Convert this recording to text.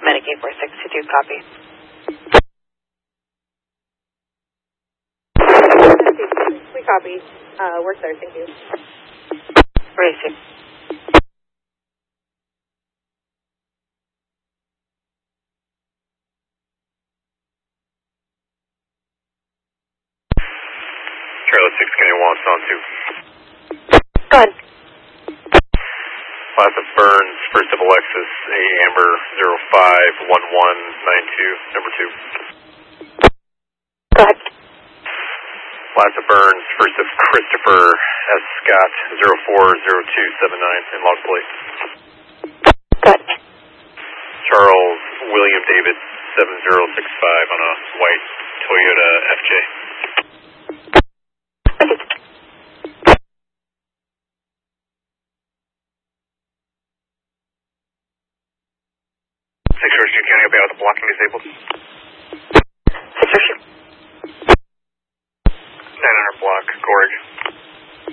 Medicaid 4622, copy. We copy. Work there, thank you. Racing. Charlie 6, can you want on 2? Go ahead. Class of Burns, first of Alexis, A Amber 051192, number 2. Go ahead. Class of Burns, first of Christopher S. Scott 040279 in log plate. Go ahead. Charles William David 7065 on a white Toyota FJ. County will be out with the blocking disabled. 6 900 block, Gorg.